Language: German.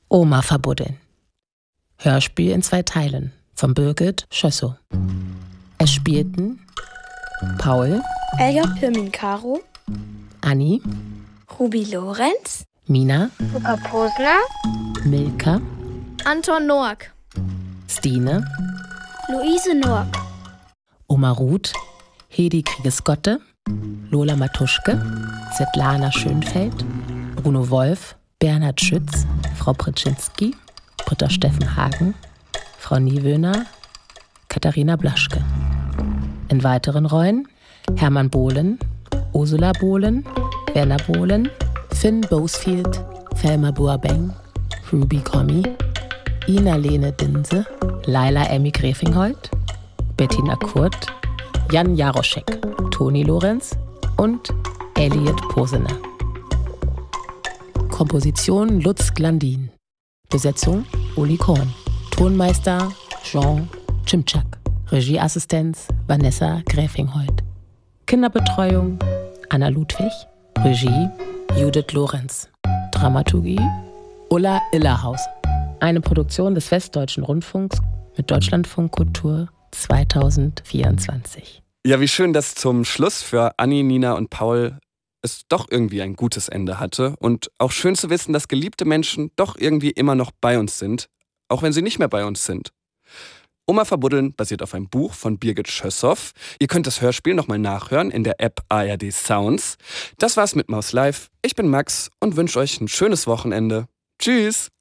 Oma verbuddeln. Hörspiel in 2 Teilen von Birgit Schössow. Es spielten Paul, Elga Pirmin-Caro, Anni, Ruby Lorenz, Mina, Luca Posner, Milka, Anton Noack, Stine, Luise Noack, Oma Ruth, Hedi Kriegesgotte, Lola Matuschke, Svetlana Schönfeld, Bruno Wolf, Bernhard Schütz, Frau Pritschinski, Britta Steffen Hagen, Frau Niewöhner, Katharina Blaschke. In weiteren Rollen Hermann Bohlen, Ursula Bohlen, Werner Bohlen, Finn Boesfield, Thelma Boabeng, Ruby Commi, Ina-Lene Dinse, Laila Emmy Gräfingholt, Bettina Kurt, Jan Jaroschek, Toni Lorenz und Elliot Posener. Komposition Lutz Glandin. Besetzung Uli Korn. Tonmeister Jean Cimczak. Regieassistenz Vanessa Gräfingholt. Kinderbetreuung Anna Ludwig. Regie Judith Lorenz. Dramaturgie Ulla Illerhaus. Eine Produktion des Westdeutschen Rundfunks mit Deutschlandfunk Kultur 2024. Ja, wie schön, dass zum Schluss für Anni, Nina und Paul es doch irgendwie ein gutes Ende hatte. Und auch schön zu wissen, dass geliebte Menschen doch irgendwie immer noch bei uns sind, auch wenn sie nicht mehr bei uns sind. Oma verbuddeln basiert auf einem Buch von Birgit Schössow. Ihr könnt das Hörspiel nochmal nachhören in der App ARD Sounds. Das war's mit Maus Live. Ich bin Max und wünsche euch ein schönes Wochenende. Tschüss!